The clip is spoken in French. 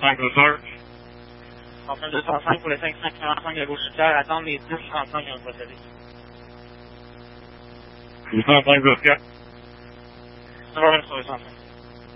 5 research. Enfin 205 pour le 545 de gauche-routière, attendre les 1035 qui ont procédé. 805 de 4. 9h20 sur 205.